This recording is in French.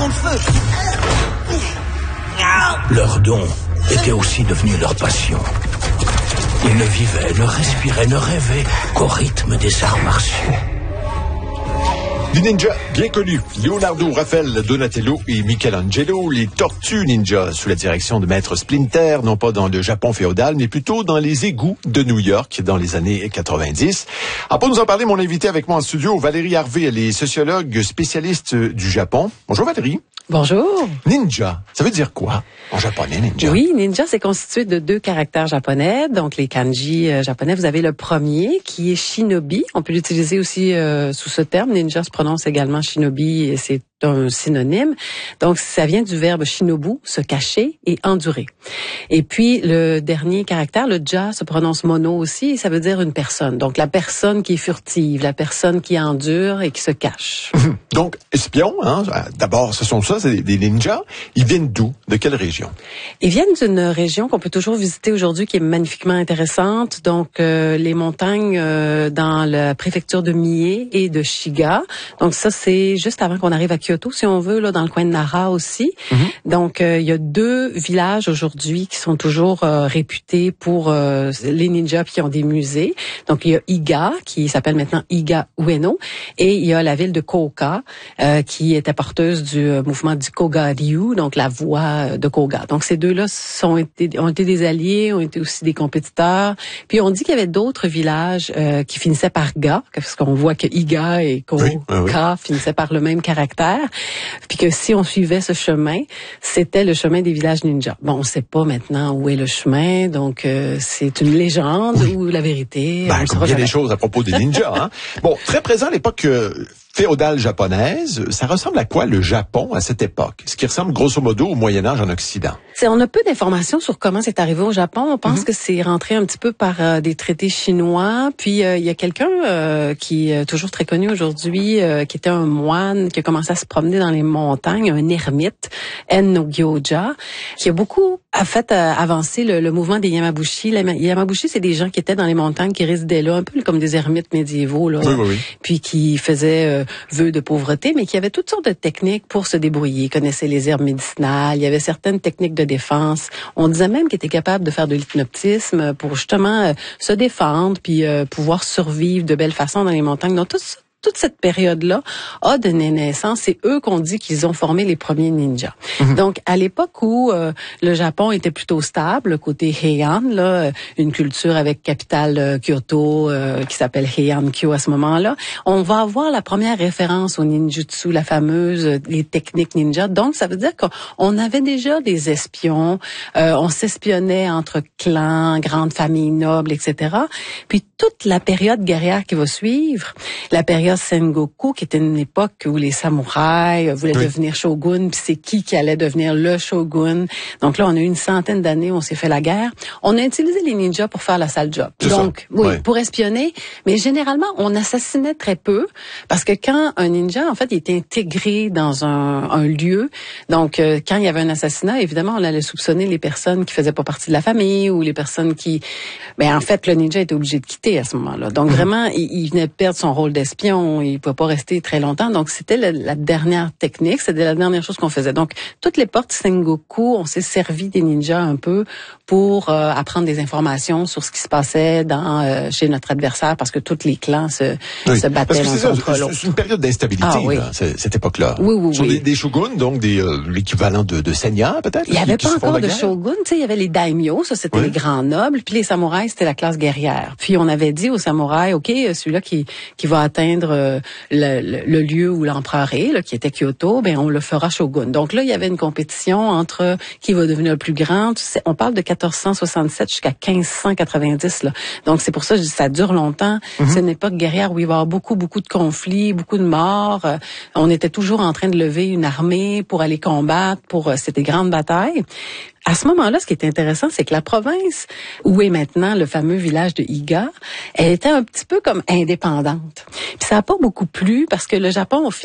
de feu. Leur don était aussi devenu leur passion. Ils ne vivaient, ne respiraient, ne rêvaient qu'au rythme des arts martiaux. Les ninjas bien connus, Leonardo, Raphaël, Donatello et Michelangelo, les tortues ninjas sous la direction de Maître Splinter, non pas dans le Japon féodal, mais plutôt dans les égouts de New York dans les années 90. Pour nous en parler, mon invité avec moi en studio, Valérie Harvey, elle est sociologue spécialiste du Japon. Bonjour Valérie. Bonjour. Ninja, ça veut dire quoi en japonais, ninja? Oui, ninja, c'est constitué de 2 caractères japonais, donc les kanji japonais. Vous avez le premier qui est shinobi. On peut l'utiliser aussi sous ce terme. Ninja se prononce également shinobi et c'est un synonyme. Donc, ça vient du verbe shinobu, se cacher et endurer. Et puis, le dernier caractère, le ja, se prononce mono aussi, et ça veut dire une personne. Donc, la personne qui est furtive, la personne qui endure et qui se cache. Donc, espions, hein? D'abord, ce sont ça, c'est des ninjas. Ils viennent d'où? De quelle région? Ils viennent d'une région qu'on peut toujours visiter aujourd'hui, qui est magnifiquement intéressante. Donc, les montagnes dans la préfecture de Mie et de Shiga. Donc, ça, c'est juste avant qu'on arrive à Kyoto, si on veut, là, dans le coin de Nara aussi. Donc, il y a 2 villages aujourd'hui qui sont toujours réputés pour les ninjas qui ont des musées. Donc, il y a Iga, qui s'appelle maintenant Iga Ueno, et il y a la ville de Koga, qui était porteuse du mouvement du Koga-ryu, donc la voix de Koga. Donc, ces 2-là ont été des alliés, ont été aussi des compétiteurs. Puis, on dit qu'il y avait d'autres villages qui finissaient par ga, parce qu'on voit que Iga et Koga finissaient par le même caractère. Puis que si on suivait ce chemin, c'était le chemin des villages ninjas. Bon, on ne sait pas maintenant où est le chemin, donc c'est une légende ou la vérité. Comme il y a des choses à propos des ninjas. Hein? Bon, très présent à l'époque féodale japonaise, ça ressemble à quoi le Japon à cette époque? Ce qui ressemble grosso modo au Moyen-Âge en Occident. On a peu d'informations sur comment c'est arrivé au Japon. On pense que c'est rentré un petit peu par des traités chinois. Puis il y a quelqu'un qui est toujours très connu aujourd'hui, qui était un moine, qui a commencé à se promener dans les montagnes, un ermite, En Gyoja, qui a beaucoup fait avancer le mouvement des Yamabushi. Les Yamabushi, c'est des gens qui étaient dans les montagnes, qui résidaient là, un peu comme des ermites médiévaux, là, puis qui faisaient vœux de pauvreté, mais qui avaient toutes sortes de techniques pour se débrouiller. Ils connaissaient les herbes médicinales, il y avait certaines techniques de défense. On disait même qu'ils étaient capables de faire de l'hypnotisme pour justement se défendre, puis pouvoir survivre de belle façon dans les montagnes. Donc, toute cette période-là a donné naissance. C'est eux qu'on dit qu'ils ont formé les premiers ninjas. Donc, à l'époque où le Japon était plutôt stable, côté Heian, là, une culture avec capitale Kyoto qui s'appelle Heian-kyo à ce moment-là, on va avoir la première référence au ninjutsu, la fameuse, les techniques ninja. Donc, ça veut dire qu'on avait déjà des espions, on s'espionnait entre clans, grandes familles nobles, etc. Puis, toute la période guerrière qui va suivre, la période Sengoku, qui était une époque où les samouraïs voulaient devenir shogun, puis c'est qui allait devenir le shogun. Donc là, on a eu une centaine d'années, on s'est fait la guerre. On a utilisé les ninjas pour faire la sale job. Donc, pour espionner, mais généralement, on assassinait très peu, parce que quand un ninja, en fait, il était intégré dans un lieu, donc quand il y avait un assassinat, évidemment, on allait soupçonner les personnes qui faisaient pas partie de la famille, ou les personnes qui... Ben en fait, le ninja était obligé de quitter à ce moment-là. Donc vraiment, il venait de perdre son rôle d'espion, il pouvait pas rester très longtemps. Donc, c'était la dernière technique, c'était la dernière chose qu'on faisait. Donc, toutes les portes Sengoku, on s'est servi des ninjas un peu pour apprendre des informations sur ce qui se passait chez notre adversaire, parce que tous les clans se battaient l'un contre l'autre. C'est une période d'instabilité, là, cette époque-là. Oui. Des shoguns, donc l'équivalent de seigneurs, peut-être? Il n'y avait pas encore de shogun. Tu sais, il y avait les daimyo, ça c'était les grands nobles, puis les samouraïs, c'était la classe guerrière. Puis on avait dit aux samouraïs, OK, celui-là qui va atteindre le lieu où l'empereur est, là, qui était Kyoto, ben on le fera shogun. Donc là, il y avait une compétition entre qui va devenir le plus grand. Tu sais, on parle de 1467 jusqu'à 1590. Là. Donc c'est pour ça que je dis, ça dure longtemps. C'est une époque guerrière où il va y avoir beaucoup de conflits, beaucoup de morts. On était toujours en train de lever une armée pour aller combattre, c'était grandes batailles. À ce moment-là, ce qui est intéressant, c'est que la province où est maintenant le fameux village de Iga, elle était un petit peu comme indépendante. Puis ça n'a pas beaucoup plu parce que le Japon,